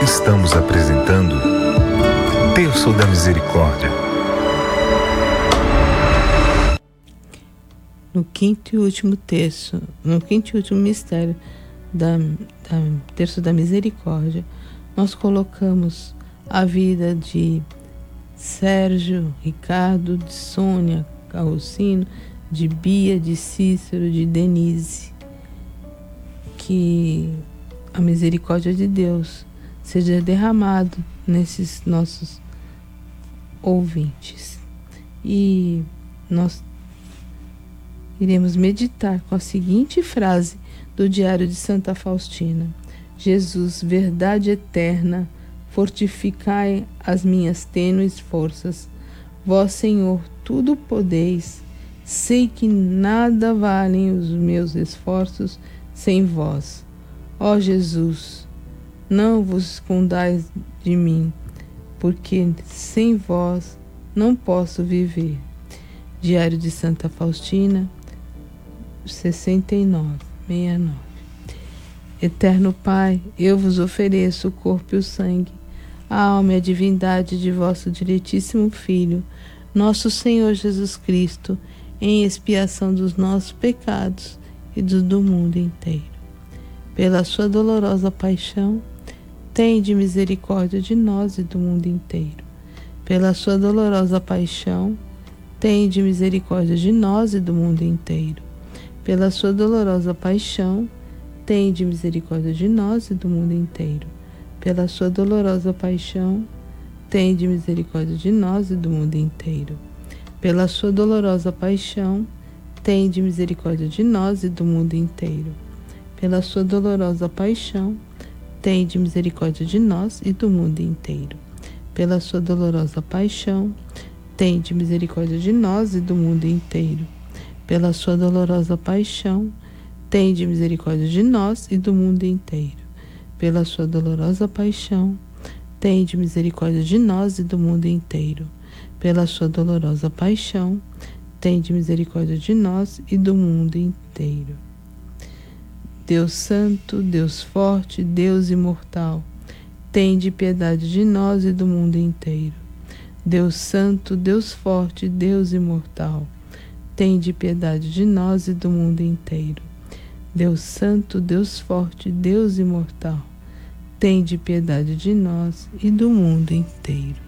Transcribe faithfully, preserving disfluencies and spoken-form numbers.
Estamos apresentando Terço da Misericórdia. No quinto e último terço, no quinto e último mistério da, da Terço da Misericórdia, nós colocamos a vida de Sérgio, Ricardo, de Sônia, Carrocino, de Bia, de Cícero, de Denise. Que a misericórdia de Deus seja derramado nesses nossos ouvintes. E nós iremos meditar com a seguinte frase do Diário de Santa Faustina: Jesus, verdade eterna, fortificai as minhas tênues forças. Vós, Senhor, tudo podeis. Sei que nada valem os meus esforços sem vós. Ó Jesus, não vos escondais de mim, porque sem vós não posso viver. Diário de Santa Faustina, sessenta e nove, sessenta e nove. Eterno Pai, eu vos ofereço o corpo e o sangue, a alma e a divindade de vosso diletíssimo Filho, nosso Senhor Jesus Cristo, em expiação dos nossos pecados e dos do mundo inteiro. Pela sua dolorosa paixão, tende misericórdia de nós e do mundo inteiro. Pela sua dolorosa paixão, tende misericórdia de nós e do mundo inteiro. Pela sua dolorosa paixão, tende misericórdia de nós e do mundo inteiro. Pela sua dolorosa paixão, tende misericórdia de nós e do mundo inteiro. Pela sua dolorosa paixão, tende misericórdia de nós e do mundo inteiro. Pela sua dolorosa paixão, tende misericórdia de nós e do mundo inteiro. Pela sua dolorosa paixão, tende misericórdia de nós e do mundo inteiro. Pela sua dolorosa paixão, tende misericórdia de nós e do mundo inteiro. Pela sua dolorosa paixão, tende misericórdia de nós e do mundo inteiro. Pela sua dolorosa paixão, tende misericórdia de nós e do mundo inteiro. Deus Santo, Deus Forte, Deus Imortal, tende piedade de nós e do mundo inteiro. Deus Santo, Deus Forte, Deus Imortal, tende piedade de nós e do mundo inteiro. Deus Santo, Deus Forte, Deus Imortal, tende piedade de nós e do mundo inteiro.